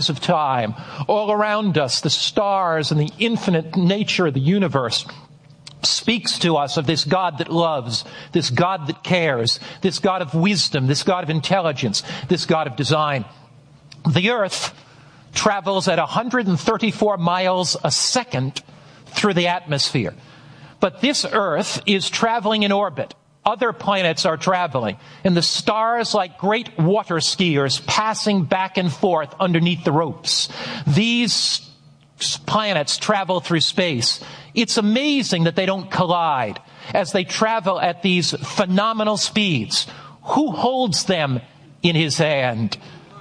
space of time. All around us, the stars and the infinite nature of the universe speaks to us of this God that loves, this God that cares, this God of wisdom, this God of intelligence, this God of design. The earth travels at 134 miles a second through the atmosphere. But this earth is traveling in orbit. Other planets are traveling, and the stars, like great water skiers, passing back and forth underneath the ropes. These planets travel through space. It's amazing that they don't collide as they travel at these phenomenal speeds. Who holds them in his hand?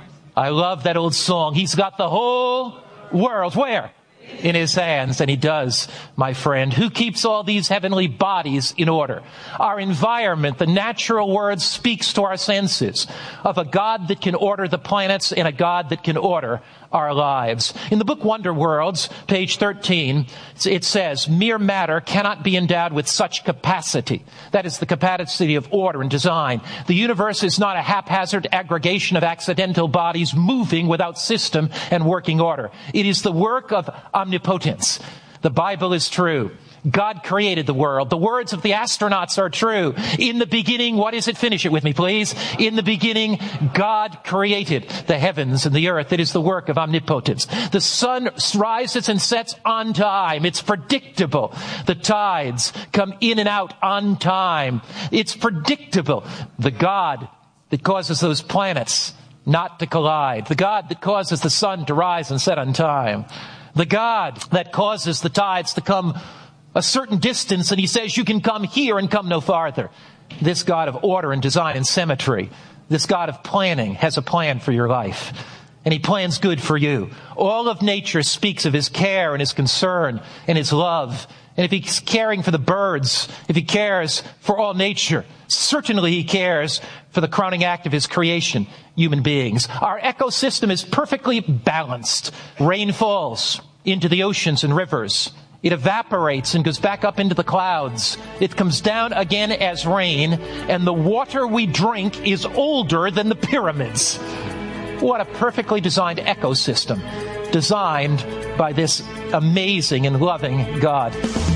I love that old song. He's got the whole world. Where? In his hands. And he does, my friend. Who keeps all these heavenly bodies in order? Our environment, the natural world, speaks to our senses of a God that can order the planets and a God that can order our lives. In the book Wonder Worlds, page 13, it says, mere matter cannot be endowed with such capacity. That is the capacity of order and design. The universe is not a haphazard aggregation of accidental bodies moving without system and working order. It is the work of omnipotence. The Bible is true. God created the world. The words of the astronauts are true. In the beginning, what is it? Finish it with me, please. In the beginning, God created the heavens and the earth. It is the work of omnipotence. The sun rises and sets on time. It's predictable. The tides come in and out on time. It's predictable. The God that causes those planets not to collide. The God that causes the sun to rise and set on time. The God that causes the tides to come a certain distance, and he says you can come here and come no farther. This God of order and design and symmetry, this God of planning, has a plan for your life. And he plans good for you. All of nature speaks of his care and his concern and his love. And if he's caring for the birds, if he cares for all nature, certainly he cares for the crowning act of his creation, human beings. Our ecosystem is perfectly balanced. Rain falls into the oceans and rivers. It evaporates and goes back up into the clouds. It comes down again as rain, and the water we drink is older than the pyramids. What a perfectly designed ecosystem, designed by this amazing and loving God.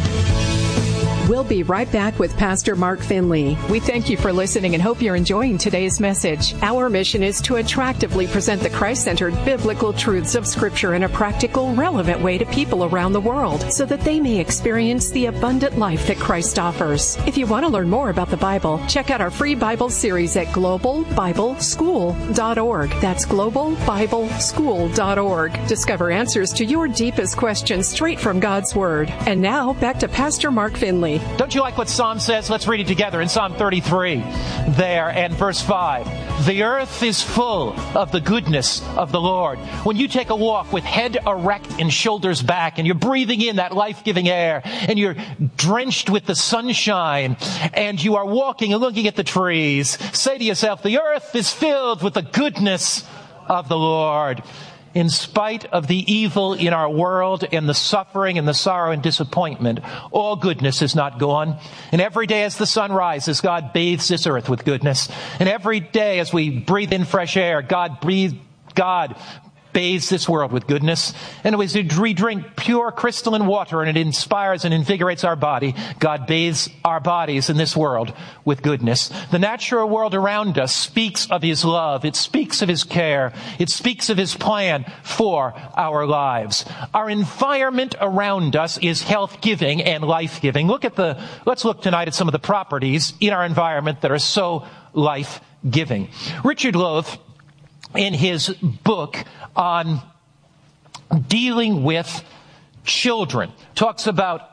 We'll be right back with Pastor Mark Finley. We thank you for listening and hope you're enjoying today's message. Our mission is to attractively present the Christ-centered biblical truths of Scripture in a practical, relevant way to people around the world so that they may experience the abundant life that Christ offers. If you want to learn more about the Bible, check out our free Bible series at globalbibleschool.org. That's globalbibleschool.org. Discover answers to your deepest questions straight from God's Word. And now, back to Pastor Mark Finley. Don't you like what Psalm says? Let's read it together in Psalm 33 there and verse 5. The earth is full of the goodness of the Lord. When you take a walk with head erect and shoulders back and you're breathing in that life-giving air and you're drenched with the sunshine and you are walking and looking at the trees, say to yourself, the earth is filled with the goodness of the Lord. In spite of the evil in our world and the suffering and the sorrow and disappointment, all goodness is not gone. And every day as the sun rises, God bathes this earth with goodness. And every day as we breathe in fresh air, God bathes this world with goodness. And as we drink pure crystalline water and it inspires and invigorates our body, God bathes our bodies in this world with goodness. The natural world around us speaks of his love. It speaks of his care. It speaks of his plan for our lives. Our environment around us is health-giving and life-giving. Let's look tonight at some of the properties in our environment that are so life-giving. Richard Loth, in his book on dealing with children, talks about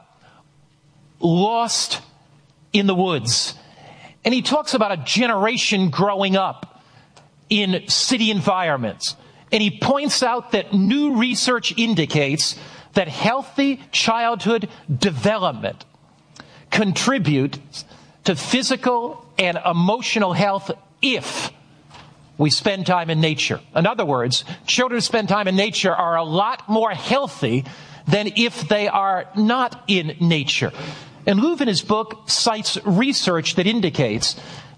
lost in the woods. And he talks about a generation growing up in city environments. And he points out that new research indicates that healthy childhood development contributes to physical and emotional health if we spend time in nature. In other words, children who spend time in nature are a lot more healthy than if they are not in nature. And Louvre in his book cites research that indicates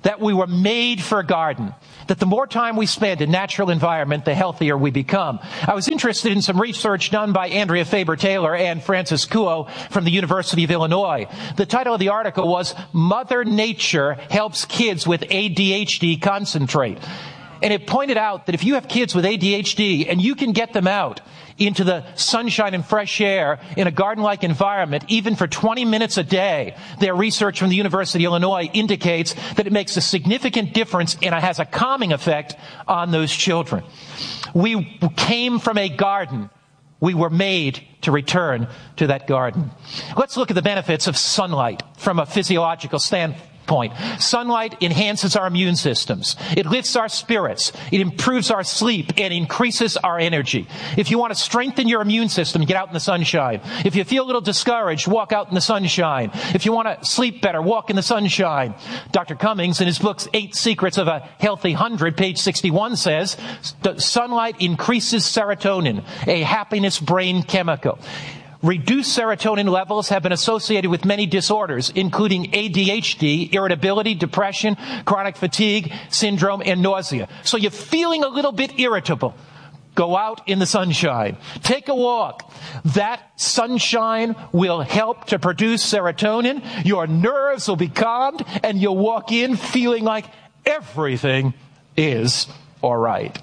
that we were made for a garden, that the more time we spend in natural environment, the healthier we become. I was interested in some research done by Andrea Faber-Taylor and Francis Kuo from the University of Illinois. The title of the article was Mother Nature Helps Kids with ADHD Concentrate. And it pointed out that if you have kids with ADHD and you can get them out into the sunshine and fresh air in a garden-like environment, even for 20 minutes a day, their research from the University of Illinois indicates that it makes a significant difference and it has a calming effect on those children. We came from a garden. We were made to return to that garden. Let's look at the benefits of sunlight from a physiological standpoint. Sunlight enhances our immune systems. It lifts our spirits. It improves our sleep and increases our energy. If you want to strengthen your immune system, get out in the sunshine. If you feel a little discouraged, walk out in the sunshine. If you want to sleep better, walk in the sunshine. Dr. Cummings, in his book, 8 Secrets of a Healthy 100, page 61, says, sunlight increases serotonin, a happiness brain chemical. Reduced serotonin levels have been associated with many disorders, including ADHD, irritability, depression, chronic fatigue syndrome, and nausea. So you're feeling a little bit irritable. Go out in the sunshine. Take a walk. That sunshine will help to produce serotonin. Your nerves will be calmed, and you'll walk in feeling like everything is all right.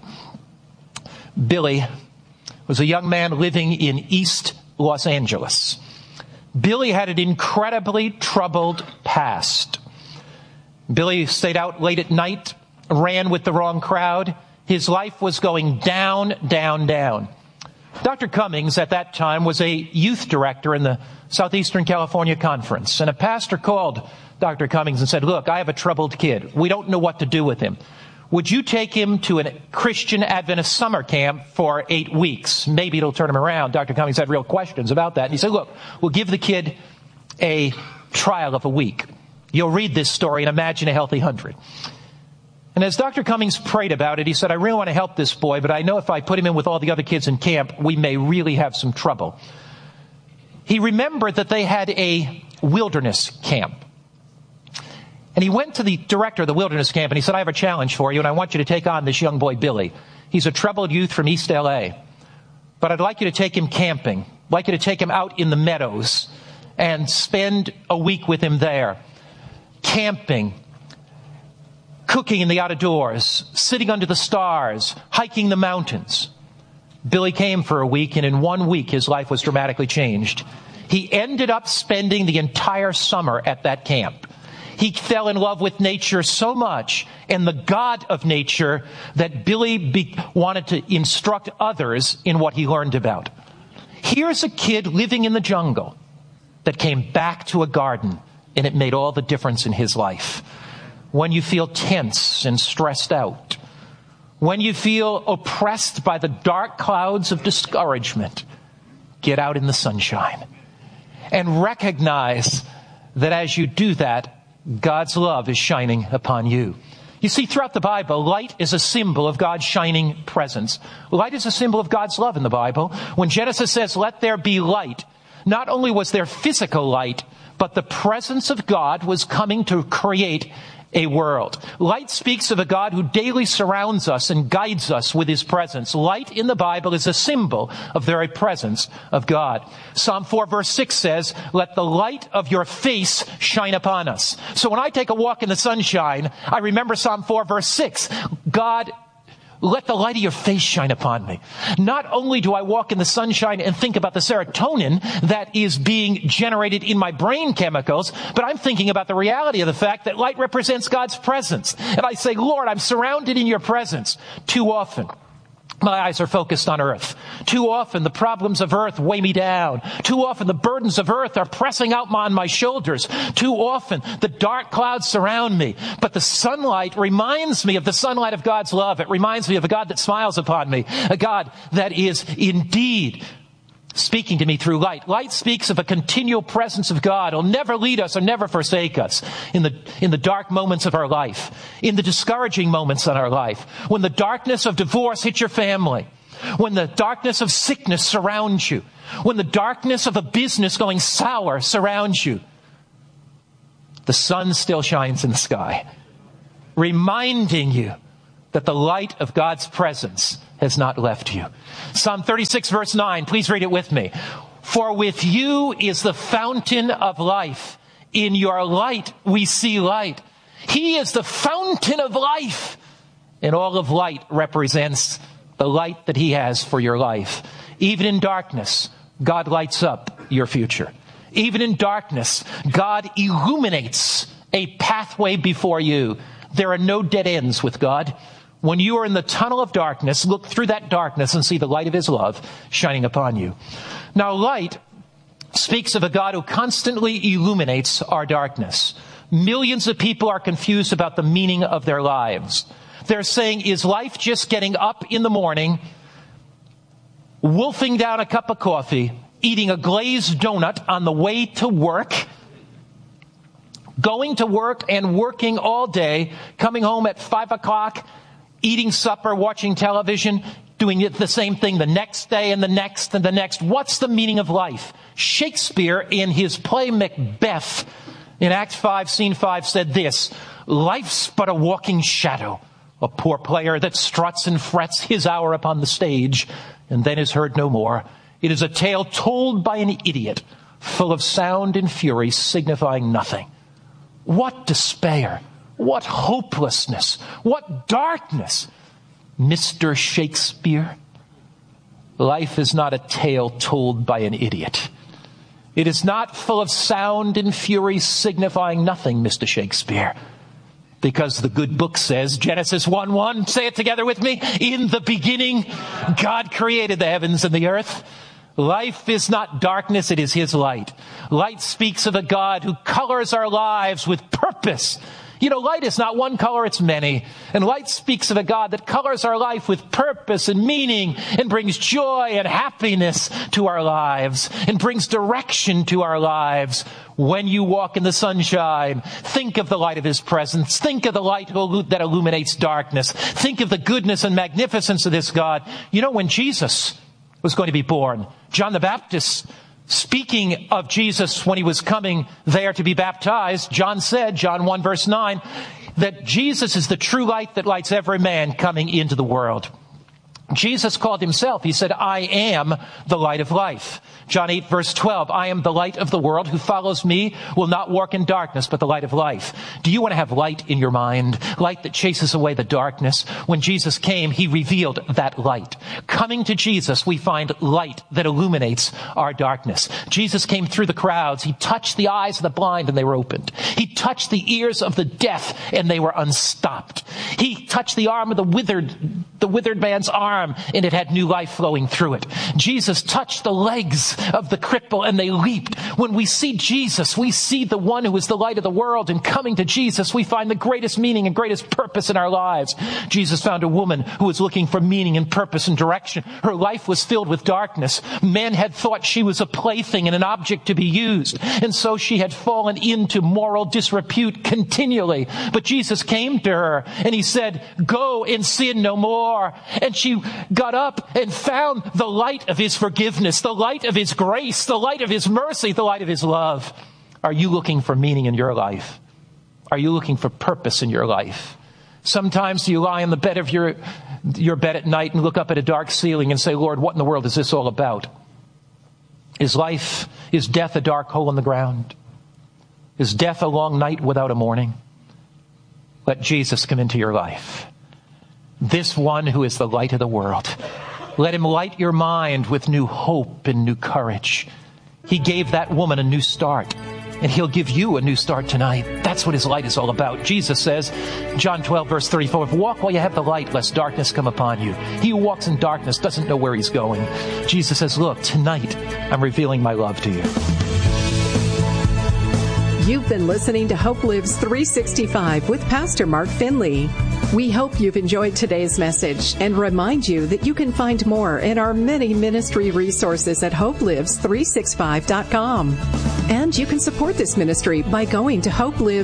Billy was a young man living in East Los Angeles. Billy had an incredibly troubled past. Billy stayed out late at night, ran with the wrong crowd. His life was going down, down, down. Dr. Cummings at that time was a youth director in the Southeastern California Conference, and a pastor called Dr. Cummings and said, "Look, I have a troubled kid. We don't know what to do with him. Would you take him to a Christian Adventist summer camp for 8 weeks? Maybe it'll turn him around." Dr. Cummings had real questions about that. And he said, "Look, we'll give the kid a trial of a week. You'll read this story and imagine a healthy 100. And as Dr. Cummings prayed about it, he said, "I really want to help this boy, but I know if I put him in with all the other kids in camp, we may really have some trouble." He remembered that they had a wilderness camp. And he went to the director of the wilderness camp and he said, "I have a challenge for you, and I want you to take on this young boy, Billy. He's a troubled youth from East LA. But I'd like you to take him camping. I'd like you to take him out in the meadows and spend a week with him there. Camping, cooking in the outdoors, sitting under the stars, hiking the mountains." Billy came for a week, and in 1 week his life was dramatically changed. He ended up spending the entire summer at that camp. He fell in love with nature so much and the God of nature that Billy wanted to instruct others in what he learned about. Here's a kid living in the jungle that came back to a garden, and it made all the difference in his life. When you feel tense and stressed out, when you feel oppressed by the dark clouds of discouragement, get out in the sunshine and recognize that as you do that, God's love is shining upon you. You see, throughout the Bible, light is a symbol of God's shining presence. Light is a symbol of God's love in the Bible. When Genesis says, "Let there be light," not only was there physical light, but the presence of God was coming to create a world. Light speaks of a God who daily surrounds us and guides us with his presence. Light in the Bible is a symbol of the very presence of God. Psalm 4 verse 6 says, "Let the light of your face shine upon us." So when I take a walk in the sunshine, I remember Psalm 4 verse 6. God, let the light of your face shine upon me. Not only do I walk in the sunshine and think about the serotonin that is being generated in my brain chemicals, but I'm thinking about the reality of the fact that light represents God's presence. And I say, "Lord, I'm surrounded in your presence." Too often, my eyes are focused on earth. Too often, the problems of earth weigh me down. Too often, the burdens of earth are pressing out on my shoulders. Too often, the dark clouds surround me. But the sunlight reminds me of the sunlight of God's love. It reminds me of a God that smiles upon me, a God that is indeed speaking to me through light. Light speaks of a continual presence of God. He'll never lead us or never forsake us in the dark moments of our life, in the discouraging moments in our life, when the darkness of divorce hits your family, when the darkness of sickness surrounds you, when the darkness of a business going sour surrounds you. The sun still shines in the sky. reminding you that the light of God's presence has not left you. Psalm 36 verse 9, please read it with me. For with you is the fountain of life. In your light we see light. He is the fountain of life. And all of light represents the light that he has for your life. Even in darkness, God lights up your future. Even in darkness, God illuminates a pathway before you. There are no dead ends with God. When you are in the tunnel of darkness, look through that darkness and see the light of his love shining upon you. Now, light speaks of a God who constantly illuminates our darkness. Millions of people are confused about the meaning of their lives. They're saying, is life just getting up in the morning, wolfing down a cup of coffee, eating a glazed donut on the way to work, going to work and working all day, coming home at 5 o'clock, eating supper, watching television, doing it the same thing the next day and the next and the next? What's the meaning of life? Shakespeare, in his play Macbeth, in Act 5, Scene 5, said this: life's but a walking shadow, a poor player that struts and frets his hour upon the stage, and then is heard no more. It is a tale told by an idiot, full of sound and fury, signifying nothing. What despair! What hopelessness! What darkness! Mr. Shakespeare, life is not a tale told by an idiot. It is not full of sound and fury, signifying nothing, Mr. Shakespeare. Because the good book says, Genesis 1:1, say it together with me, in the beginning, God created the heavens and the earth. Life is not darkness, it is his light. Light speaks of a God who colors our lives with purpose. You know, light is not one color, it's many. And light speaks of a God that colors our life with purpose and meaning and brings joy and happiness to our lives and brings direction to our lives. When you walk in the sunshine, think of the light of his presence. Think of the light that illuminates darkness. Think of the goodness and magnificence of this God. You know, when Jesus was going to be born, John the Baptist, speaking of Jesus when he was coming there to be baptized, John said, John 1 verse 9, that Jesus is the true light that lights every man coming into the world. Jesus called himself, he said, I am the light of life. John 8 verse 12, I am the light of the world. Who follows me will not walk in darkness, but the light of life. Do you want to have light in your mind? Light that chases away the darkness? When Jesus came, he revealed that light. Coming to Jesus, we find light that illuminates our darkness. Jesus came through the crowds. He touched the eyes of the blind and they were opened. He touched the ears of the deaf and they were unstopped. He touched the arm of the withered man's arm, and it had new life flowing through it. Jesus touched the legs of the cripple and they leaped. When we see Jesus, we see the one who is the light of the world, and coming to Jesus, we find the greatest meaning and greatest purpose in our lives. Jesus found a woman who was looking for meaning and purpose and direction. Her life was filled with darkness. Men had thought she was a plaything and an object to be used, and so she had fallen into moral disrepute continually. But Jesus came to her and he said, go and sin no more. And she got up and found the light of his forgiveness, the light of his grace, the light of his mercy, the light of his love. Are you looking for meaning in your life? Are you looking for purpose in your life? Sometimes you lie on the bed of your bed at night and look up at a dark ceiling and say, Lord, what in the world is this all about? Is death a dark hole in the ground? Is death a long night without a morning? Let Jesus come into your life. This one who is the light of the world. Let him light your mind with new hope and new courage. He gave that woman a new start, and he'll give you a new start tonight. That's what his light is all about. Jesus says, John 12 verse 34, walk while you have the light, lest darkness come upon you. He who walks in darkness doesn't know where he's going. Jesus says, look, tonight I'm revealing my love to you. You've been listening to Hope Lives 365 with Pastor Mark Finley. We hope you've enjoyed today's message and remind you that you can find more in our many ministry resources at hopelives365.com. And you can support this ministry by going to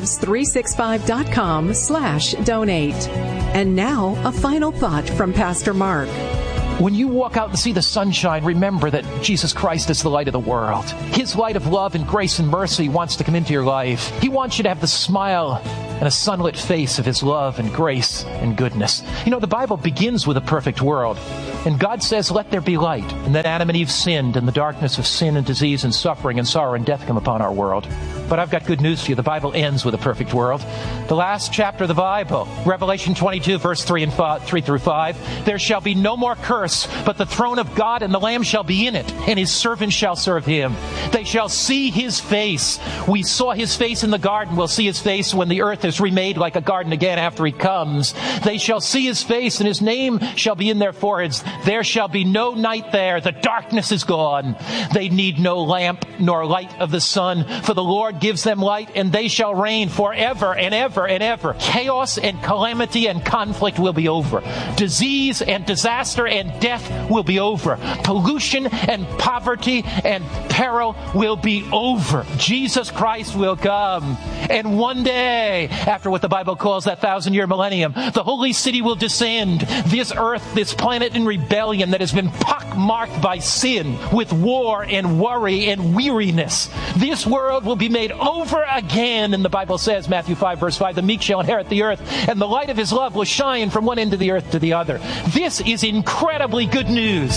hopelives365.com/donate. And now, a final thought from Pastor Mark. When you walk out and see the sunshine, remember that Jesus Christ is the light of the world. His light of love and grace and mercy wants to come into your life. He wants you to have the smile and a sunlit face of his love and grace and goodness. You know, the Bible begins with a perfect world. And God says, let there be light. And then Adam and Eve sinned, and the darkness of sin and disease and suffering and sorrow and death come upon our world. But I've got good news for you. The Bible ends with a perfect world. The last chapter of the Bible, Revelation 22, verse 3 through 5. There shall be no more curse, but the throne of God and the Lamb shall be in it, and his servants shall serve him. They shall see his face. We saw his face in the garden. We'll see his face when the earth is remade like a garden again after he comes. They shall see his face, and his name shall be in their foreheads. There shall be no night there. The darkness is gone. They need no lamp nor light of the sun, for the Lord gives them light, and they shall reign forever and ever and ever. Chaos and calamity and conflict will be over. Disease and disaster and death will be over. Pollution and poverty and peril will be over. Jesus Christ will come. And one day, after what the Bible calls that 1,000-year millennium, the holy city will descend. This earth, this planet in rebellion that has been pockmarked by sin, with war and worry and weariness. This world will be made over again. And the Bible says, Matthew 5, verse 5, the meek shall inherit the earth, and the light of his love will shine from one end of the earth to the other. This is incredibly good news.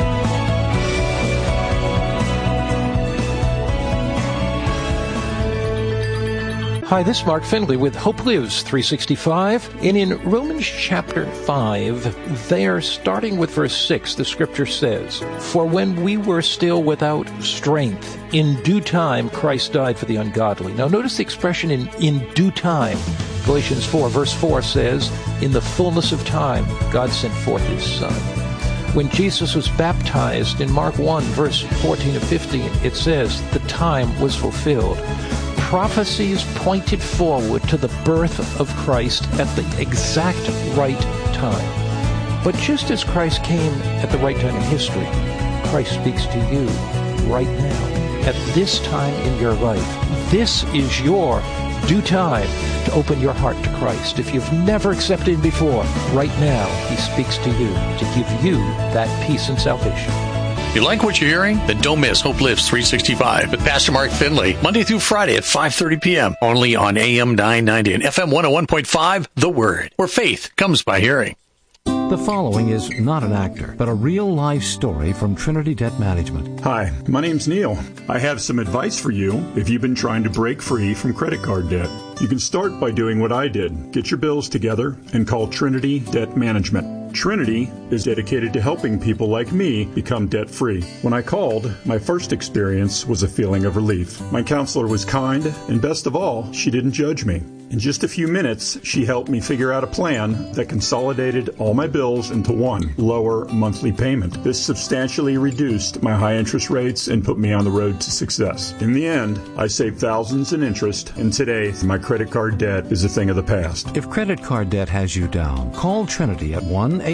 Hi, this is Mark Findlay with Hope Lives 365. And in Romans chapter 5, there, starting with verse 6, the scripture says, for when we were still without strength, in due time Christ died for the ungodly. Now notice the expression in due time. Galatians 4, verse 4 says, in the fullness of time, God sent forth his Son. When Jesus was baptized, in Mark 1, verse 14 to 15, it says, the time was fulfilled. Prophecies pointed forward to the birth of Christ at the exact right time. But just as Christ came at the right time in history, Christ speaks to you right now, at this time in your life. This is your due time to open your heart to Christ. If you've never accepted him before, right now he speaks to you to give you that peace and salvation. You like what you're hearing? Then don't miss Hope Lives 365 with Pastor Mark Findlay, Monday through Friday at 5:30 p.m. only on AM 990 and FM 101.5, The Word, where faith comes by hearing. The following is not an actor, but a real-life story from Trinity Debt Management. Hi, my name's Neil. I have some advice for you if you've been trying to break free from credit card debt. You can start by doing what I did. Get your bills together and call Trinity Debt Management. Trinity is dedicated to helping people like me become debt-free. When I called, my first experience was a feeling of relief. My counselor was kind, and best of all, she didn't judge me. In just a few minutes, she helped me figure out a plan that consolidated all my bills into one lower monthly payment. This substantially reduced my high interest rates and put me on the road to success. In the end, I saved thousands in interest, and today, my credit card debt is a thing of the past. If credit card debt has you down, call Trinity at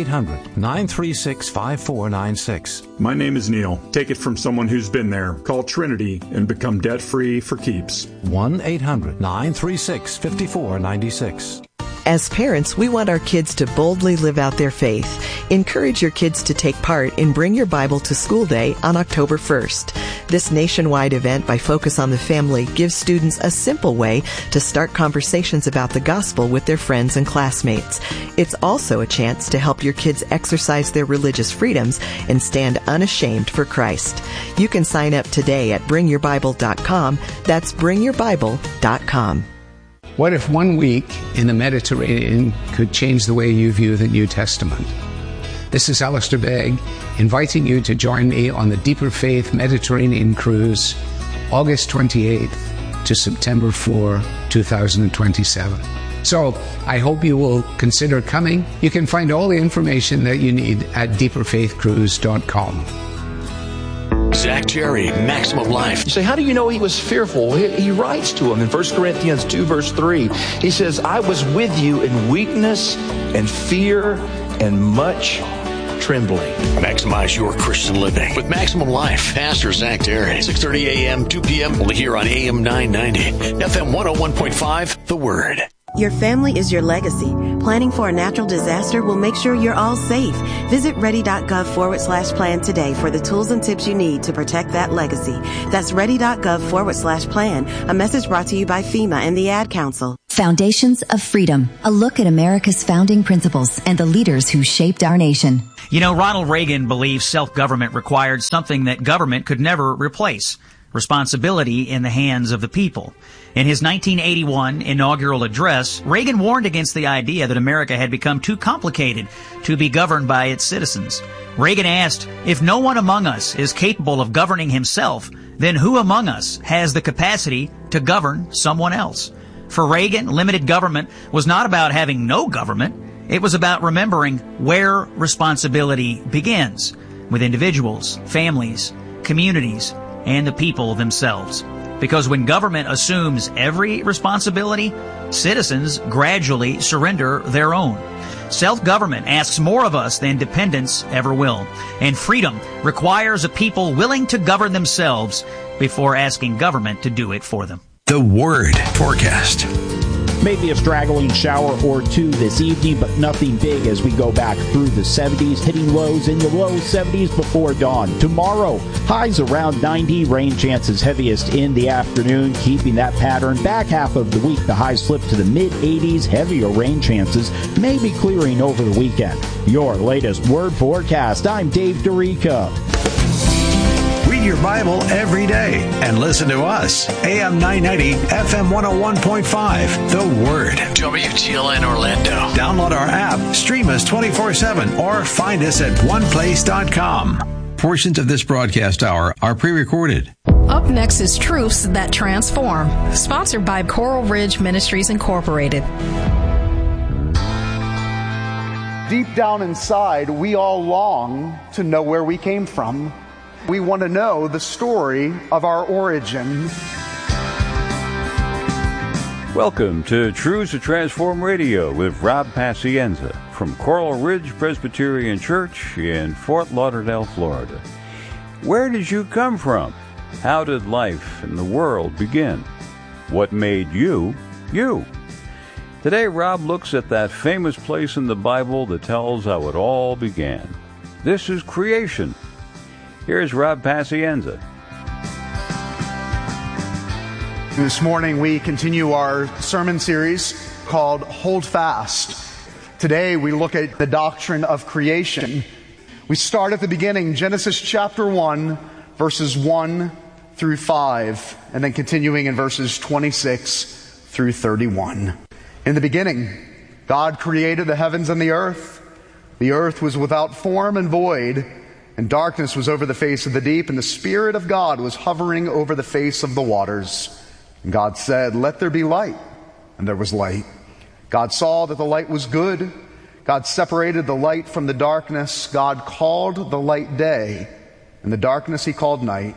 1-800-936-5496. My name is Neil. Take it from someone who's been there. Call Trinity and become debt-free for keeps. 1-800-936-5496. As parents, we want our kids to boldly live out their faith. Encourage your kids to take part in Bring Your Bible to School Day on October 1st. This nationwide event by Focus on the Family gives students a simple way to start conversations about the gospel with their friends and classmates. It's also a chance to help your kids exercise their religious freedoms and stand unashamed for Christ. You can sign up today at bringyourbible.com. That's bringyourbible.com. What if 1 week in the Mediterranean could change the way you view the New Testament? This is Alistair Begg, inviting you to join me on the Deeper Faith Mediterranean Cruise, August 28th to September 4, 2027. So, I hope you will consider coming. You can find all the information that you need at deeperfaithcruise.com. Zach Jerry, Maximum Life. You say, how do you know he was fearful? He writes to him in 1 Corinthians 2, verse 3. He says, I was with you in weakness and fear and much trembling. Maximize your Christian living with Maximum Life. Pastor Zach Jerry, 6:30 a.m., 2 p.m., only here on AM 990, FM 101.5, The Word. Your family is your legacy. Planning for a natural disaster will make sure you're all safe. Visit ready.gov/plan today for the tools and tips you need to protect that legacy. That's ready.gov/plan. A message brought to you by FEMA and the Ad Council. Foundations of Freedom, a look at America's founding principles and the leaders who shaped our nation. You know, Ronald Reagan believed self-government required something that government could never replace: responsibility in the hands of the people. In his 1981 inaugural address, Reagan warned against the idea that America had become too complicated to be governed by its citizens. Reagan asked, if no one among us is capable of governing himself, then who among us has the capacity to govern someone else? For Reagan, limited government was not about having no government. It was about remembering where responsibility begins, with individuals, families, communities, and the people themselves. Because when government assumes every responsibility, citizens gradually surrender their own. Self-government asks more of us than dependence ever will. And freedom requires a people willing to govern themselves before asking government to do it for them. The Word forecast. Maybe a straggling shower or two this evening, but nothing big as we go back through the 70s, hitting lows in the low 70s before dawn. Tomorrow, highs around 90, rain chances heaviest in the afternoon, keeping that pattern. Back half of the week, the highs slip to the mid-80s, heavier rain chances may be clearing over the weekend. Your latest Word forecast. I'm Dave Dorica. Read your Bible every day and listen to us. AM 990, FM 101.5. The Word. WTLN Orlando. Download our app, stream us 24/7, or find us at oneplace.com. Portions of this broadcast hour are pre-recorded. Up next is Truths That Transform, sponsored by Coral Ridge Ministries Incorporated. Deep down inside, we all long to know where we came from. We want to know the story of our origin. Welcome to Truths to Transform Radio with Rob Pacienza from Coral Ridge Presbyterian Church in Fort Lauderdale, Florida. Where did you come from? How did life and the world begin? What made you, you? Today, Rob looks at that famous place in the Bible that tells how it all began. This is creation. Here's Rob Pacienza. This morning we continue our sermon series called Hold Fast. Today we look at the doctrine of creation. We start at the beginning, Genesis chapter 1, verses 1 through 5, and then continuing in verses 26 through 31. In the beginning, God created the heavens and the earth. The earth was without form and void, and darkness was over the face of the deep, and the Spirit of God was hovering over the face of the waters. And God said, "Let there be light." And there was light. God saw that the light was good. God separated the light from the darkness. God called the light day, and the darkness he called night.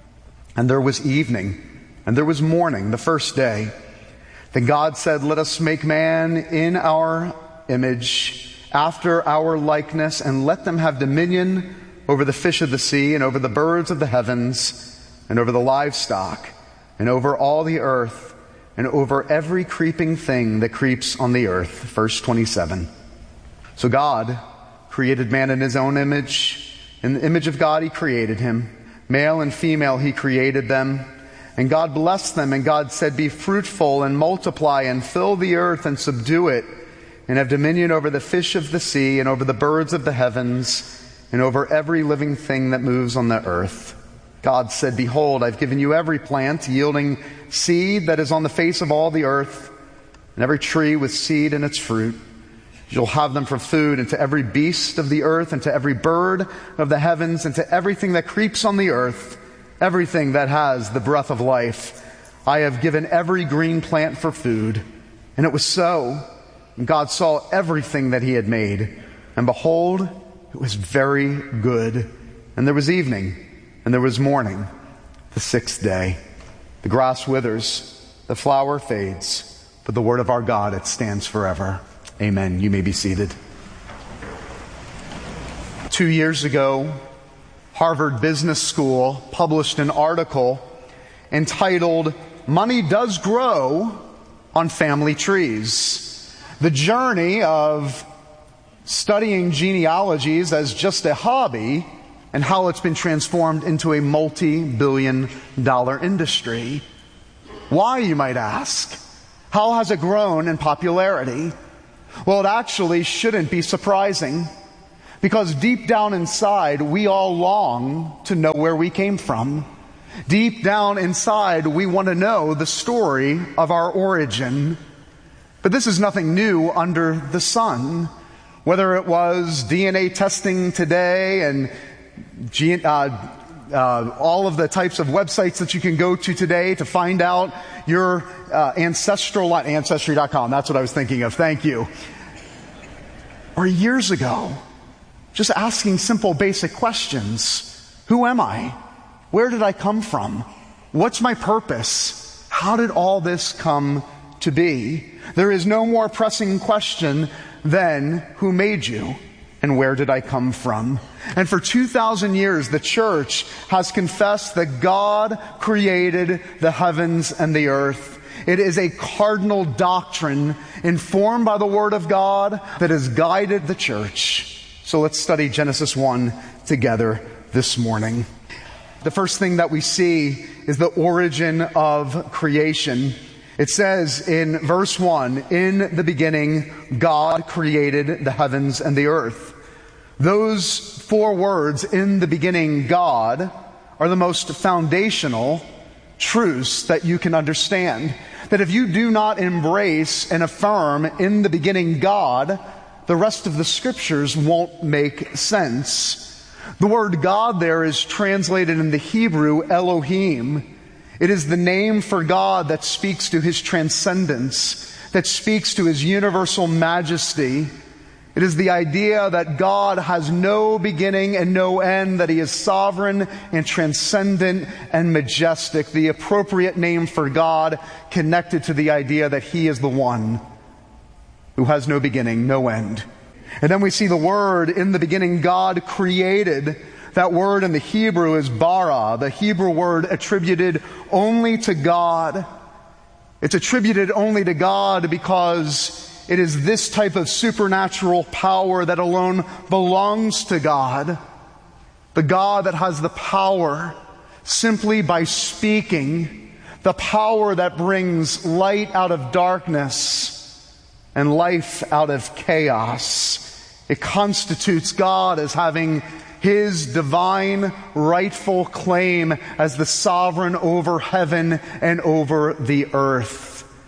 And there was evening, and there was morning, the first day. Then God said, "Let us make man in our image, after our likeness, and let them have dominion over the fish of the sea, and over the birds of the heavens, and over the livestock, and over all the earth, and over every creeping thing that creeps on the earth." Verse 27. So God created man in his own image. In the image of God he created him. Male and female he created them. And God blessed them, and God said, "Be fruitful and multiply and fill the earth and subdue it, and have dominion over the fish of the sea, and over the birds of the heavens, and over every living thing that moves on the earth." God said, "Behold, I've given you every plant yielding seed that is on the face of all the earth, and every tree with seed in its fruit. You'll have them for food, and to every beast of the earth, and to every bird of the heavens, and to everything that creeps on the earth, everything that has the breath of life. I have given every green plant for food." And it was so. And God saw everything that he had made, and behold, it was very good. And there was evening, and there was morning, the sixth day. The grass withers, the flower fades, but the word of our God, it stands forever. Amen. You may be seated. 2 years ago, Harvard Business School published an article entitled, "Money Does Grow on Family Trees." The journey of studying genealogies as just a hobby and how it's been transformed into a multi-billion-dollar industry. Why, you might ask? How has it grown in popularity? Well, it actually shouldn't be surprising, because deep down inside, we all long to know where we came from. Deep down inside, we want to know the story of our origin. But this is nothing new under the sun. Whether it was DNA testing today and all of the types of websites that you can go to today to find out your ancestral line, Ancestry.com, that's what I was thinking of, thank you. Or years ago, just asking simple basic questions. Who am I? Where did I come from? What's my purpose? How did all this come to be? There is no more pressing question than who made you and where did I come from? And for 2,000 years, the church has confessed that God created the heavens and the earth. It is a cardinal doctrine informed by the Word of God that has guided the church. So let's study Genesis 1 together this morning. The first thing that we see is the origin of creation. It says in verse 1, in the beginning, God created the heavens and the earth. Those 4 words, in the beginning, God, are the most foundational truths that you can understand. That if you do not embrace and affirm in the beginning God, the rest of the scriptures won't make sense. The word God there is translated in the Hebrew Elohim. It is the name for God that speaks to His transcendence, that speaks to His universal majesty. It is the idea that God has no beginning and no end, that He is sovereign and transcendent and majestic. The appropriate name for God connected to the idea that He is the one who has no beginning, no end. And then we see the word, in the beginning, God created. That word in the Hebrew is bara, the Hebrew word attributed only to God. It's attributed only to God because it is this type of supernatural power that alone belongs to God. The God that has the power simply by speaking, the power that brings light out of darkness and life out of chaos. It constitutes God as having His divine rightful claim as the sovereign over heaven and over the earth.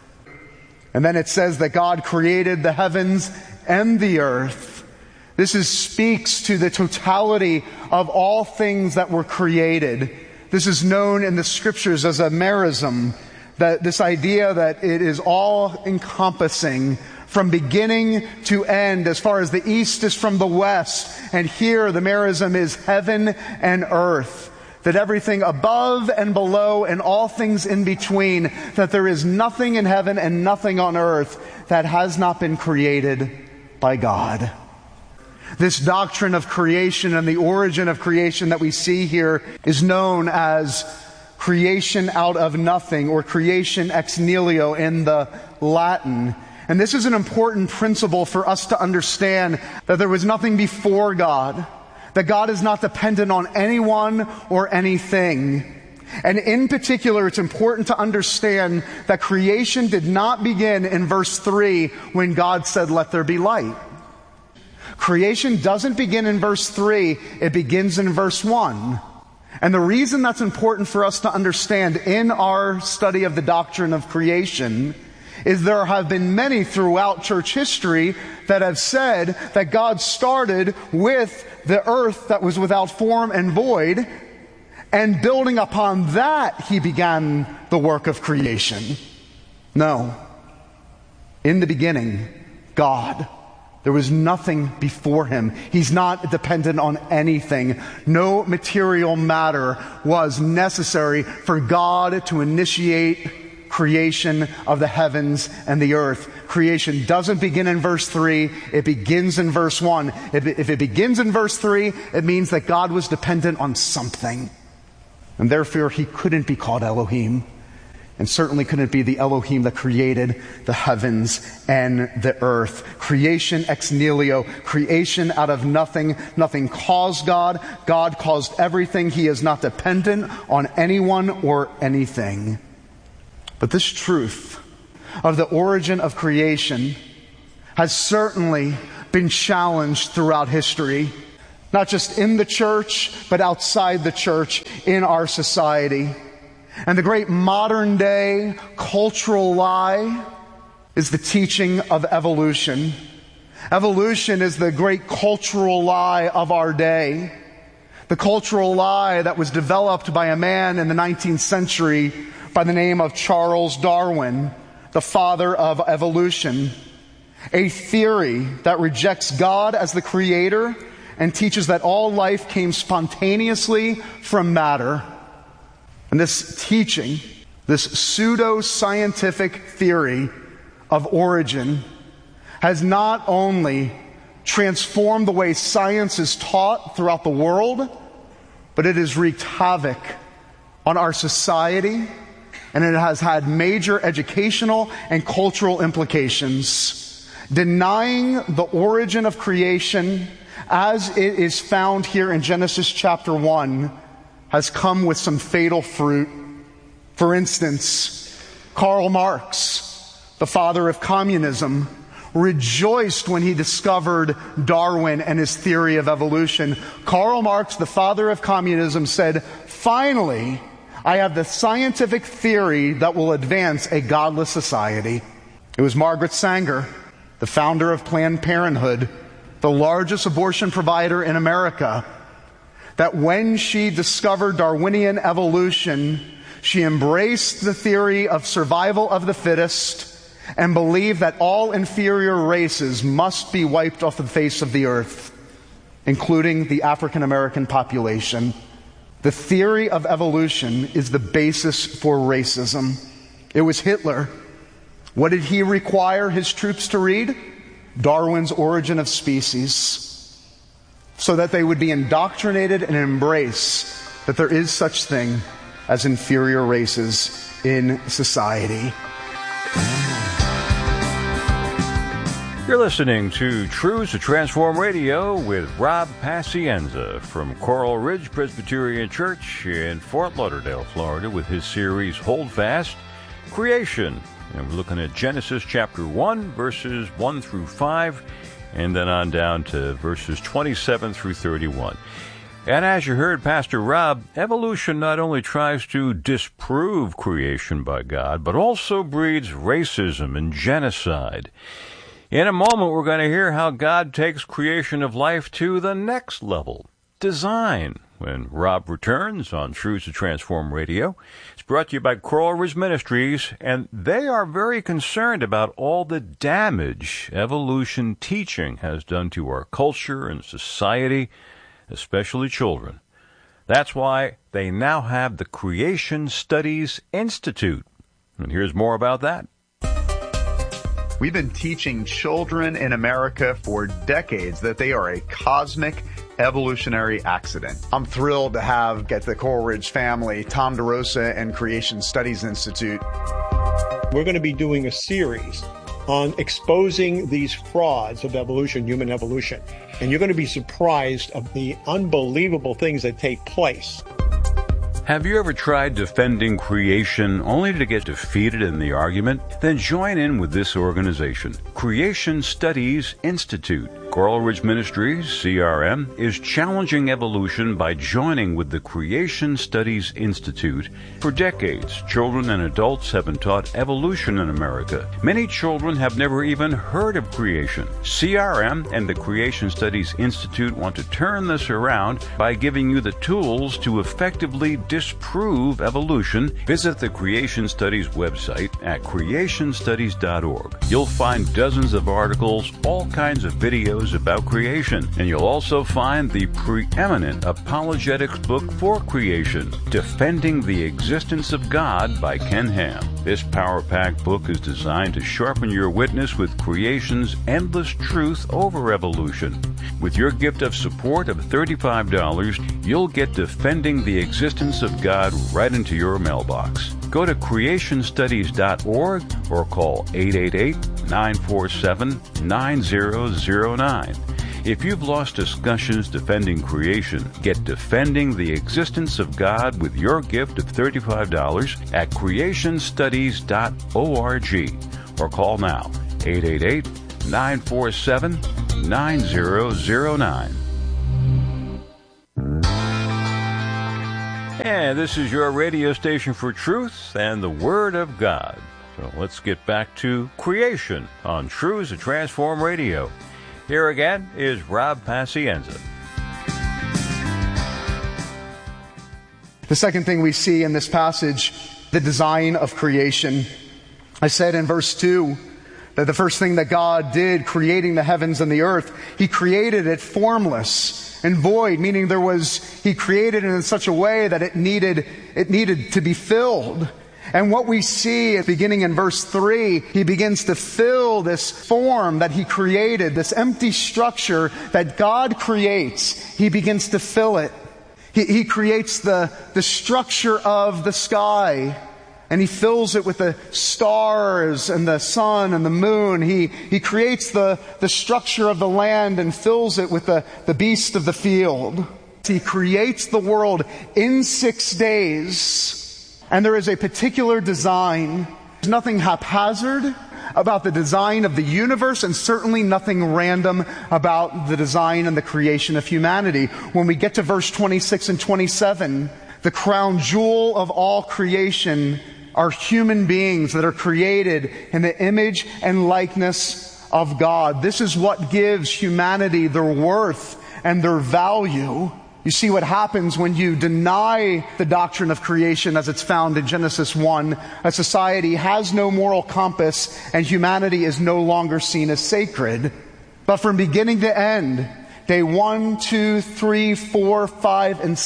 And then it says that God created the heavens and the earth. This speaks to the totality of all things that were created. This is known in the scriptures as a merism, that this idea that it is all encompassing from beginning to end, as far as the east is from the west. And here the merism is heaven and earth. That everything above and below and all things in between, that there is nothing in heaven and nothing on earth that has not been created by God. This doctrine of creation and the origin of creation that we see here is known as creation out of nothing, or creation ex nihilo in the Latin. And this is an important principle for us to understand, that there was nothing before God, that God is not dependent on anyone or anything. And in particular, it's important to understand that creation did not begin in verse 3 when God said, "Let there be light." Creation doesn't begin in verse 3, it begins in verse 1. And the reason that's important for us to understand in our study of the doctrine of creation is there have been many throughout church history that have said that God started with the earth that was without form and void, and building upon that, He began the work of creation. No. In the beginning, God. There was nothing before Him. He's not dependent on anything. No material matter was necessary for God to initiate creation of the heavens and the earth. Creation doesn't begin in verse 3, it begins in verse 1. If it begins in verse 3, it means that God was dependent on something. And therefore, He couldn't be called Elohim. And certainly couldn't be the Elohim that created the heavens and the earth. Creation ex nihilo, creation out of nothing. Nothing caused God. God caused everything. He is not dependent on anyone or anything. But this truth of the origin of creation has certainly been challenged throughout history, not just in the church, but outside the church in our society. And the great modern day cultural lie is the teaching of evolution. Evolution is the great cultural lie of our day. The cultural lie that was developed by a man in the 19th century by the name of Charles Darwin, the father of evolution. A theory that rejects God as the creator and teaches that all life came spontaneously from matter. And this teaching, this pseudo-scientific theory of origin, has not only transformed the way science is taught throughout the world, but it has wreaked havoc on our society, and it has had major educational and cultural implications. Denying the origin of creation as it is found here in Genesis chapter 1 has come with some fatal fruit. For instance, Karl Marx, the father of communism, rejoiced when he discovered Darwin and his theory of evolution. Karl Marx, the father of communism, said, "Finally, I have the scientific theory that will advance a godless society." It was Margaret Sanger, the founder of Planned Parenthood, the largest abortion provider in America, that when she discovered Darwinian evolution, she embraced the theory of survival of the fittest and believed that all inferior races must be wiped off the face of the earth, including the African American population. The theory of evolution is the basis for racism. It was Hitler. What did he require his troops to read? Darwin's Origin of Species, so that they would be indoctrinated and embrace that there is such thing as inferior races in society. You're listening to Truths to Transform Radio with Rob Pacienza from Coral Ridge Presbyterian Church in Fort Lauderdale, Florida, with his series Hold Fast, Creation. And we're looking at Genesis chapter 1, verses 1 through 5, and then on down to verses 27 through 31. And as you heard Pastor Rob, evolution not only tries to disprove creation by God, but also breeds racism and genocide. In a moment, we're going to hear how God takes creation of life to the next level, design, when Rob returns on Truths to Transform Radio. It's brought to you by Coral Ridge Ministries, and they are very concerned about all the damage evolution teaching has done to our culture and society, especially children. That's why they now have the Creation Studies Institute. And here's more about that. We've been teaching children in America for decades that they are a cosmic evolutionary accident. I'm thrilled to get the Coral Ridge family, Tom DeRosa and Creation Studies Institute. We're going to be doing a series on exposing these frauds of evolution, human evolution. And you're going to be surprised of the unbelievable things that take place. Have you ever tried defending creation only to get defeated in the argument? Then join in with this organization, Creation Studies Institute. Coral Ridge Ministries, CRM, is challenging evolution by joining with the Creation Studies Institute. For decades, children and adults have been taught evolution in America. Many children have never even heard of creation. CRM and the Creation Studies Institute want to turn this around by giving you the tools to effectively disprove evolution. Visit the Creation Studies website at creationstudies.org. You'll find dozens of articles, all kinds of videos about creation, and you'll also find the preeminent apologetics book for creation, Defending the Existence of God by Ken Ham. This power-packed book is designed to sharpen your witness with creation's endless truth over evolution. With your gift of support of $35, you'll get Defending the Existence of God right into your mailbox. Go to creationstudies.org or call 888-947-9009. If you've lost discussions defending creation, get Defending the Existence of God with your gift of $35 at creationstudies.org. or call now, 888-947-9009. And this is your radio station for truth and the Word of God. So let's get back to creation on Truths to Transform Radio. Here again is Rob Pacienza. The second thing we see in this passage, the design of creation. I said in verse 2 that the first thing that God did, creating the heavens and the earth, He created it formless and void, meaning He created it in such a way that it needed to be filled. And what we see beginning in verse 3, He begins to fill this form that He created, this empty structure that God creates. He begins to fill it. He creates the structure of the sky, and He fills it with the stars and the sun and the moon. He creates the structure of the land and fills it with the beast of the field. He creates the world in 6 days. And there is a particular design. There's nothing haphazard about the design of the universe, and certainly nothing random about the design and the creation of humanity. When we get to verse 26 and 27, the crown jewel of all creation are human beings that are created in the image and likeness of God. This is what gives humanity their worth and their value. You see what happens when you deny the doctrine of creation as it's found in Genesis 1. A society has no moral compass and humanity is no longer seen as sacred. But from beginning to end, day 1, 2, 3, 4, 5, and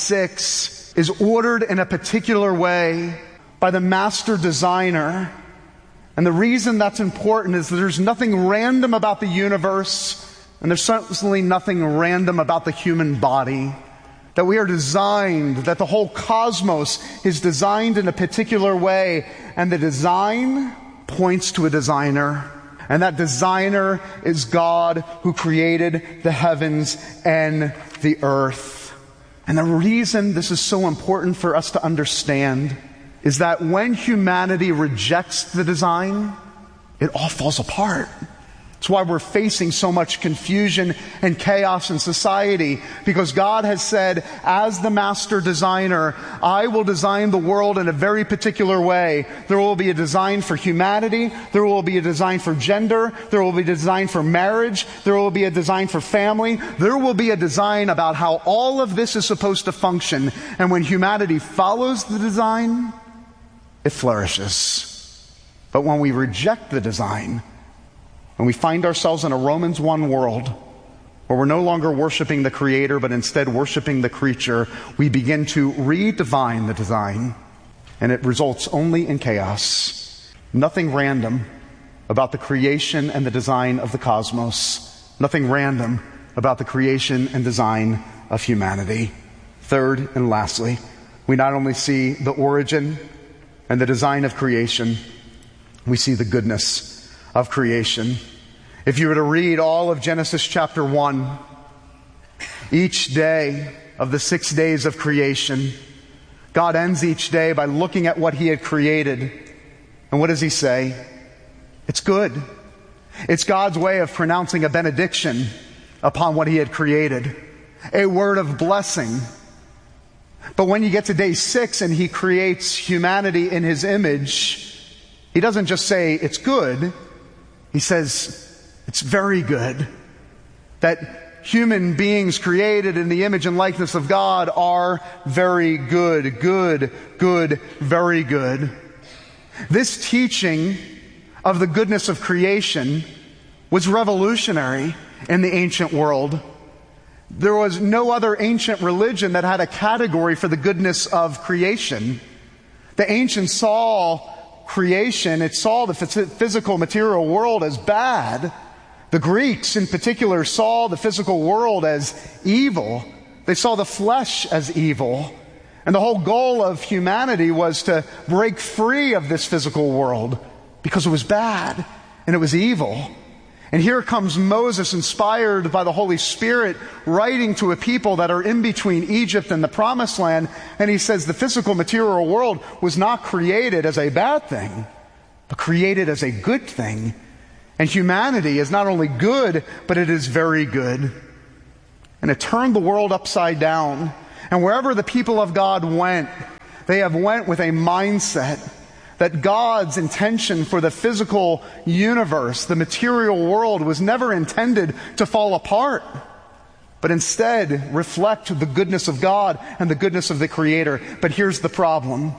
6 is ordered in a particular way by the master designer. And the reason that's important is that there's nothing random about the universe, and there's certainly nothing random about the human body. That we are designed, that the whole cosmos is designed in a particular way, and the design points to a designer. And that designer is God, who created the heavens and the earth. And the reason this is so important for us to understand is that when humanity rejects the design, it all falls apart. It's why we're facing so much confusion and chaos in society, because God has said, as the master designer, I will design the world in a very particular way. There will be a design for humanity. There will be a design for gender. There will be a design for marriage. There will be a design for family. There will be a design about how all of this is supposed to function. And when humanity follows the design, it flourishes. But when we reject the design, when we find ourselves in a Romans 1 world where we're no longer worshiping the Creator but instead worshiping the creature, we begin to redefine the design, and it results only in chaos. Nothing random about the creation and the design of the cosmos. Nothing random about the creation and design of humanity. Third and lastly, we not only see the origin and the design of creation, we see the goodness of creation. If you were to read all of Genesis chapter 1, each day of the 6 days of creation, God ends each day by looking at what He had created. And what does He say? It's good. It's God's way of pronouncing a benediction upon what He had created, a word of blessing. But when you get to day 6 and He creates humanity in His image, He doesn't just say it's good. He says it's very good. That human beings created in the image and likeness of God are very good. Good, good, very good. This teaching of the goodness of creation was revolutionary in the ancient world. There was no other ancient religion that had a category for the goodness of creation. The ancients saw creation, it saw the physical material world as bad. The Greeks in particular saw the physical world as evil. They saw the flesh as evil. And the whole goal of humanity was to break free of this physical world because it was bad and it was evil. And here comes Moses, inspired by the Holy Spirit, writing to a people that are in between Egypt and the Promised Land. And he says the physical material world was not created as a bad thing. but created as a good thing. And humanity is not only good, but it is very good. And it turned the world upside down. And wherever the people of God went, they have went with a mindset that God's intention for the physical universe, the material world, was never intended to fall apart, but instead reflect the goodness of God and the goodness of the Creator. But here's the problem.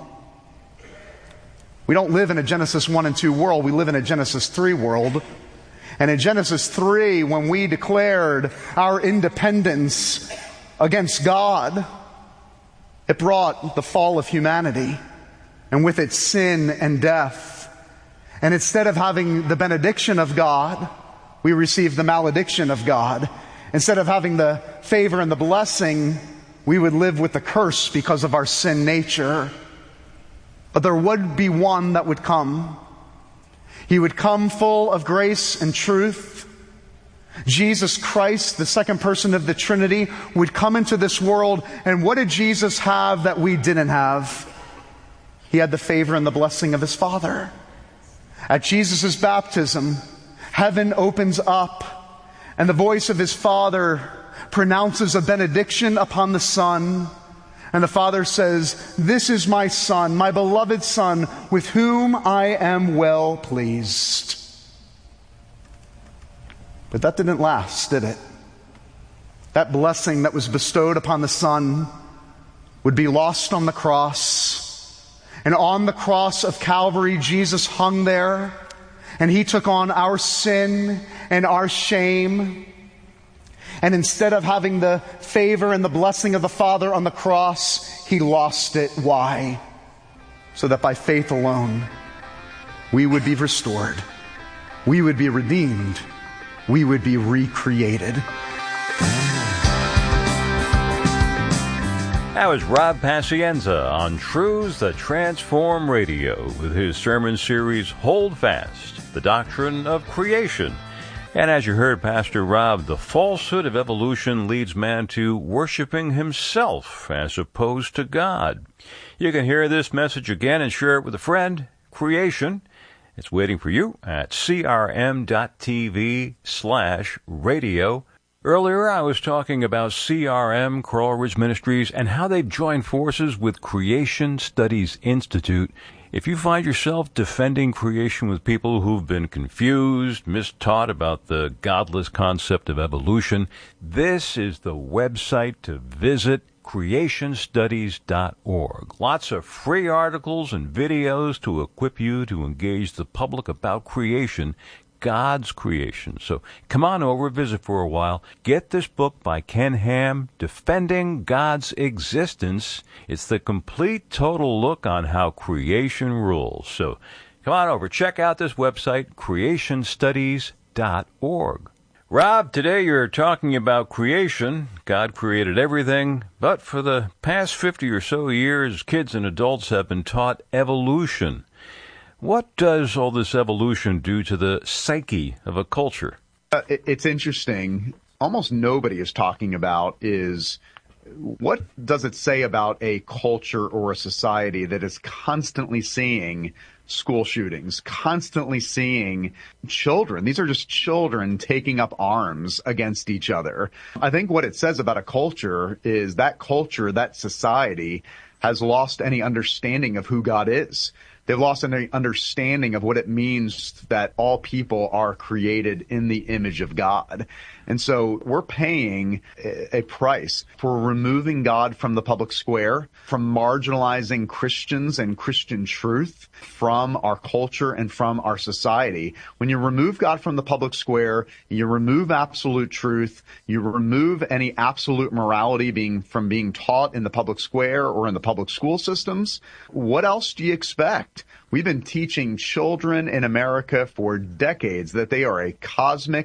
We don't live in a Genesis 1 and 2 world. We live in a Genesis 3 world. And in Genesis 3, when we declared our independence against God, it brought the fall of humanity, and with it sin and death. And instead of having the benediction of God, we received the malediction of God. Instead of having the favor and the blessing, we would live with the curse because of our sin nature. But there would be one that would come. He would come full of grace and truth. Jesus Christ, the second person of the Trinity, would come into this world. And what did Jesus have that we didn't have? He had the favor and the blessing of his Father. At Jesus' baptism, heaven opens up, and the voice of his Father pronounces a benediction upon the Son. And the Father says, "This is my Son, my beloved Son, with whom I am well pleased." But that didn't last, did it? That blessing that was bestowed upon the Son would be lost on the cross. And on the cross of Calvary, Jesus hung there, and he took on our sin and our shame. And instead of having the favor and the blessing of the Father on the cross, he lost it. Why? So that by faith alone, we would be restored. We would be redeemed. We would be recreated. That was Rob Pacienza on Truths That Transform Radio with his sermon series, Hold Fast, the Doctrine of Creation. And as you heard Pastor Rob, the falsehood of evolution leads man to worshiping himself as opposed to God. You can hear this message again and share it with a friend. Creation, it's waiting for you at crm.tv/radio. Earlier, I was talking about CRM, Coral Ridge Ministries, and how they've joined forces with Creation Studies Institute. If you find yourself defending creation with people who've been confused, mistaught about the godless concept of evolution, this is the website to visit, creationstudies.org. Lots of free articles and videos to equip you to engage the public about creation, God's creation. So come on over, visit for a while. Get this book by Ken Ham, Defending God's Existence. It's the complete total look on how creation rules. So come on over, check out this website, creationstudies.org. Rob, today you're talking about creation. God created everything, but for the past 50 or so years, kids and adults have been taught evolution. What does all this evolution do to the psyche of a culture? It's interesting. Almost nobody is talking about is what does it say about a culture or a society that is constantly seeing school shootings, constantly seeing children. These are just children taking up arms against each other. I think what it says about a culture is that culture, that society, has lost any understanding of who God is. They've lost any understanding of what it means that all people are created in the image of God. And so we're paying a price for removing God from the public square, from marginalizing Christians and Christian truth from our culture and from our society. When you remove God from the public square, you remove absolute truth, you remove any absolute morality from being taught in the public square or in the public school systems. What else do you expect? We've been teaching children in America for decades that they are a cosmic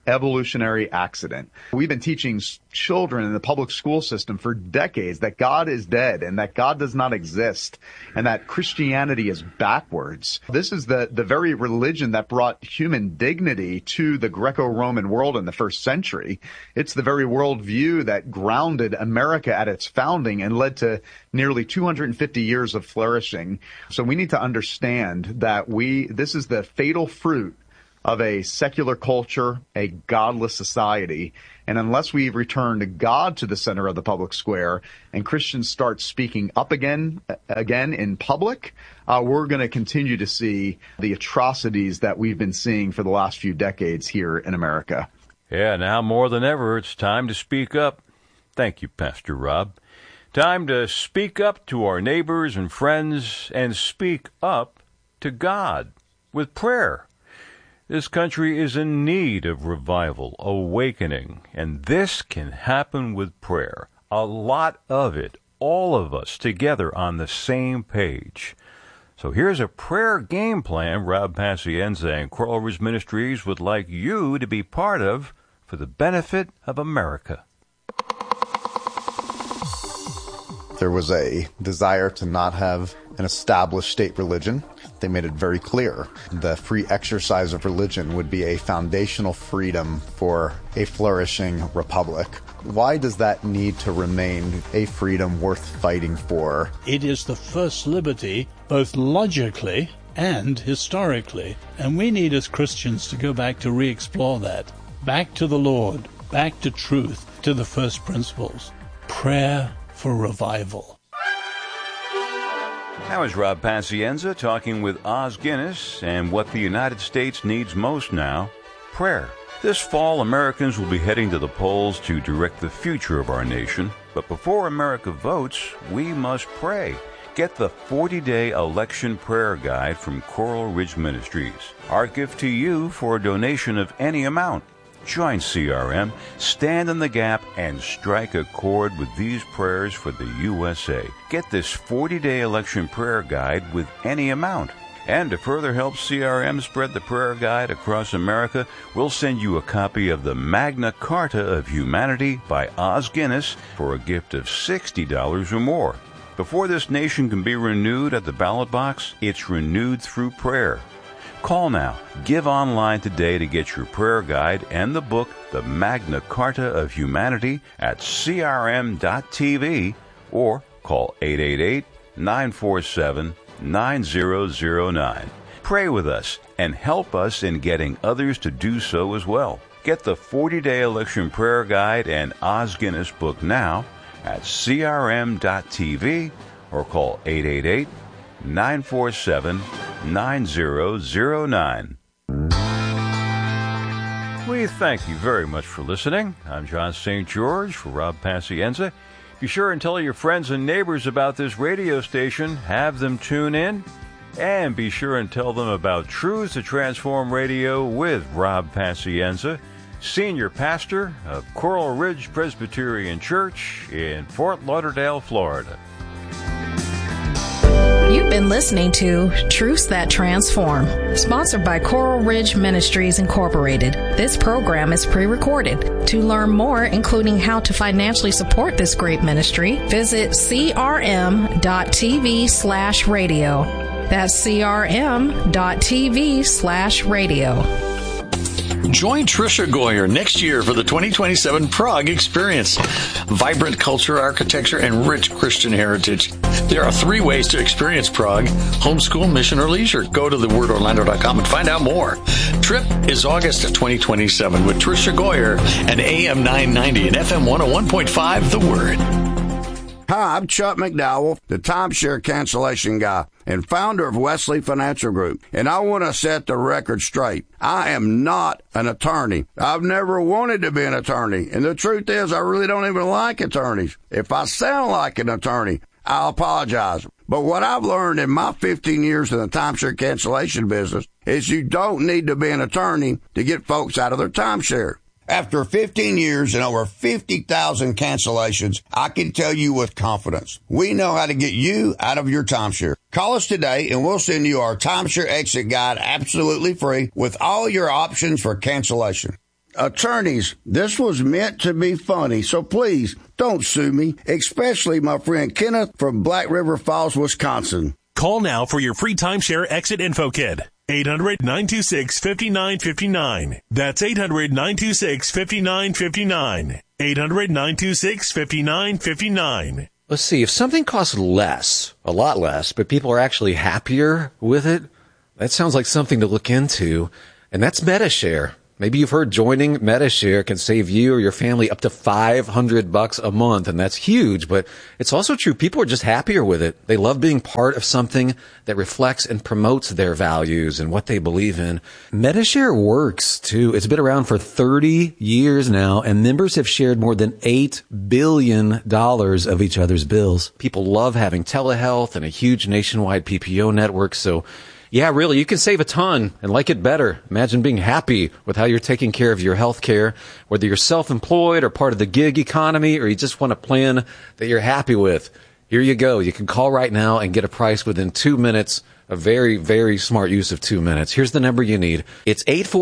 evolutionary accident. We've been teaching children in the public school system for decades that God is dead and that God does not exist and that Christianity is backwards. This is the very religion that brought human dignity to the Greco-Roman world in the first century. It's the very worldview that grounded America at its founding and led to nearly 250 years of flourishing. So we need to understand that this is the fatal fruit of a secular culture, a godless society. And unless we return God to the center of the public square and Christians start speaking up again in public, we're going to continue to see the atrocities that we've been seeing for the last few decades here in America. Yeah, now more than ever, it's time to speak up. Thank you, Pastor Rob. Time to speak up to our neighbors and friends and speak up to God with prayer. This country is in need of revival, awakening, and this can happen with prayer. A lot of it, all of us together on the same page. So here's a prayer game plan Rob Pacienza and Coral Ridge Ministries would like you to be part of for the benefit of America. There was a desire to not have an established state religion. They made it very clear. The free exercise of religion would be a foundational freedom for a flourishing republic. Why does that need to remain a freedom worth fighting for? It is the first liberty, both logically and historically. And we need as Christians to go back to re-explore that. Back to the Lord, back to truth, to the first principles. Prayer for revival. Now is Rob Pacienza talking with Os Guinness and what the United States needs most now, prayer. This fall, Americans will be heading to the polls to direct the future of our nation. But before America votes, we must pray. Get the 40-day election prayer guide from Coral Ridge Ministries. Our gift to you for a donation of any amount. Join CRM, stand in the gap, and strike a chord with these prayers for the USA. Get this 40-day election prayer guide with any amount. And to further help CRM spread the prayer guide across America, we'll send you a copy of the Magna Carta of Humanity by Os Guinness for a gift of $60 or more. Before this nation can be renewed at the ballot box, it's renewed through prayer. Call now. Give online today to get your prayer guide and the book, The Magna Carta of Humanity, at crm.tv or call 888-947-9009. Pray with us and help us in getting others to do so as well. Get the 40-day election prayer guide and Os Guinness book now at crm.tv or call 888-947-9009. We thank you very much for listening. I'm John St. George for Rob Pacienza. Be sure and tell your friends and neighbors about this radio station. Have them tune in. And be sure and tell them about Truths to Transform Radio with Rob Pacienza, Senior Pastor of Coral Ridge Presbyterian Church in Fort Lauderdale, Florida. You've been listening to Truths That Transform, sponsored by Coral Ridge Ministries Incorporated. This program is pre-recorded. To learn more, including how to financially support this great ministry, visit crm.tv/radio. That's crm.tv/radio. Join Tricia Goyer next year for the 2027 Prague Experience. Vibrant culture, architecture, and rich Christian heritage. There are 3 ways to experience Prague: homeschool, mission, or leisure. Go to thewordorlando.com and find out more. Trip is August of 2027 with Tricia Goyer and AM 990 and FM 101.5 The Word. Hi, I'm Chuck McDowell, the timeshare cancellation guy and founder of Wesley Financial Group, and I want to set the record straight. I am not an attorney. I've never wanted to be an attorney, and the truth is I really don't even like attorneys. If I sound like an attorney, I'll apologize. But what I've learned in my 15 years in the timeshare cancellation business is you don't need to be an attorney to get folks out of their timeshare. After 15 years and over 50,000 cancellations, I can tell you with confidence, we know how to get you out of your timeshare. Call us today and we'll send you our timeshare exit guide absolutely free with all your options for cancellation. Attorneys, this was meant to be funny, so please don't sue me, especially my friend Kenneth from Black River Falls, Wisconsin. Call now for your free timeshare exit info kit. 800-926-5959. That's 800-926-5959. 800-926-5959. Let's see, if something costs less, a lot less, but people are actually happier with it, that sounds like something to look into, and that's MediShare. Maybe you've heard joining MediShare can save you or your family up to $500 a month, and that's huge, but it's also true. People are just happier with it. They love being part of something that reflects and promotes their values and what they believe in. MediShare works, too. It's been around for 30 years now, and members have shared more than $8 billion of each other's bills. People love having telehealth and a huge nationwide PPO network, so yeah, really, you can save a ton and like it better. Imagine being happy with how you're taking care of your health care, whether you're self-employed or part of the gig economy, or you just want a plan that you're happy with. Here you go. You can call right now and get a price within 2 minutes. A very, very smart use of 2 minutes. Here's the number you need. It's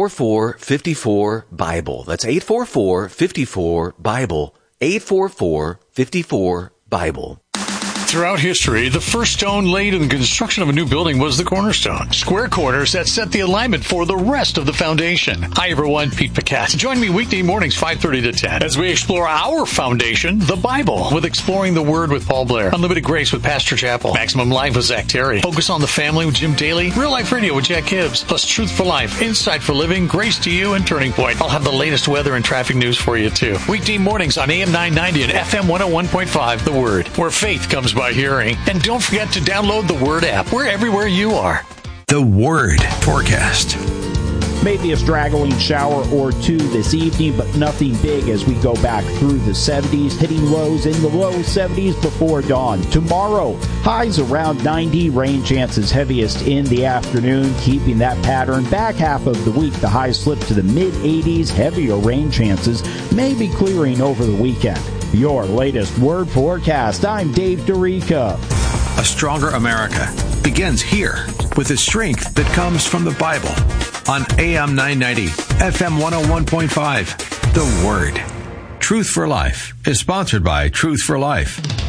844-54-BIBLE. That's 844-54-BIBLE. 844-54-BIBLE. Throughout history, the first stone laid in the construction of a new building was the cornerstone. Square corners that set the alignment for the rest of the foundation. Hi, everyone. Pete Picasso. Join me weekday mornings, 5:30 to 10, as we explore our foundation, the Bible, with Exploring the Word with Paul Blair, Unlimited Grace with Pastor Chappell, Maximum Life with Zach Terry, Focus on the Family with Jim Daly, Real Life Radio with Jack Hibbs, plus Truth for Life, Insight for Living, Grace to You, and Turning Point. I'll have the latest weather and traffic news for you, too. Weekday mornings on AM 990 and FM 101.5, The Word, where faith comes by hearing. And don't forget to download the Word app. We're everywhere you are. The Word forecast. Maybe a straggling shower or two this evening, but nothing big as we go back through the 70s, hitting lows in the low 70s before dawn. Tomorrow, highs around 90, rain chances heaviest in the afternoon, keeping that pattern. Back half of the week, the highs slip to the mid-80s, heavier rain chances may be clearing over the weekend. Your latest Word forecast. I'm Dave Dorica. A stronger America begins here with the strength that comes from the Bible. On AM 990, FM 101.5, The Word. Truth for Life is sponsored by Truth for Life.